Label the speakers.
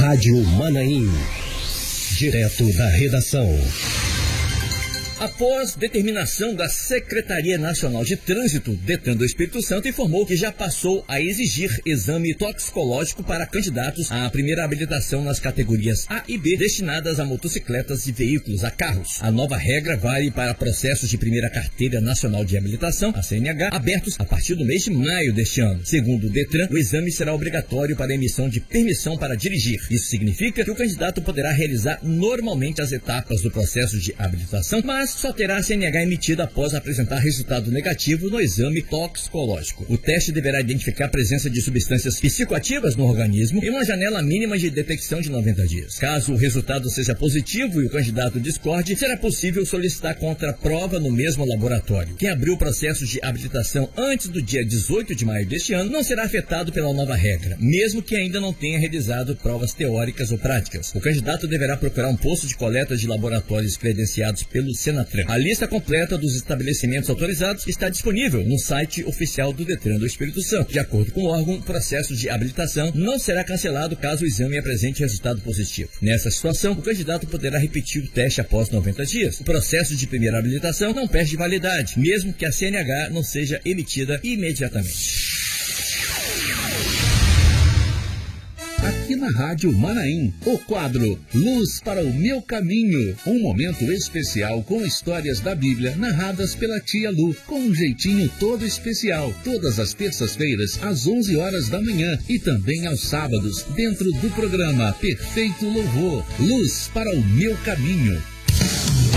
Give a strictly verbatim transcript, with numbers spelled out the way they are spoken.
Speaker 1: Rádio Manaim. Direto da redação.
Speaker 2: Após determinação da Secretaria Nacional de Trânsito, Detran do Espírito Santo informou que já passou a exigir exame toxicológico para candidatos à primeira habilitação nas categorias A e B, destinadas a motocicletas e veículos a carros. A nova regra vale para processos de primeira carteira nacional de habilitação, a C N H, abertos a partir do mês de maio deste ano. Segundo o Detran, o exame será obrigatório para a emissão de permissão para dirigir. Isso significa que o candidato poderá realizar normalmente as etapas do processo de habilitação, mas só terá a C N H emitida após apresentar resultado negativo no exame toxicológico. O teste deverá identificar a presença de substâncias psicoativas no organismo em uma janela mínima de detecção de noventa dias. Caso o resultado seja positivo e o candidato discorde, será possível solicitar contraprova no mesmo laboratório. Quem abriu o processo de habilitação antes do dia dezoito de maio deste ano não será afetado pela nova regra, mesmo que ainda não tenha realizado provas teóricas ou práticas. O candidato deverá procurar um posto de coleta de laboratórios credenciados pelo Senatran. A lista completa dos estabelecimentos autorizados está disponível no site oficial do Detran do Espírito Santo. De acordo com o órgão, o processo de habilitação não será cancelado caso o exame apresente resultado positivo. Nessa situação, o candidato poderá repetir o teste após noventa dias. O processo de primeira habilitação não perde validade, mesmo que a C N H não seja emitida imediatamente.
Speaker 3: Aqui na Rádio Manaim, o quadro Luz para o Meu Caminho. Um momento especial com histórias da Bíblia narradas pela tia Lu, com um jeitinho todo especial. Todas as terças-feiras, às onze horas da manhã e também aos sábados, dentro do programa Perfeito Louvor. Luz para o Meu Caminho.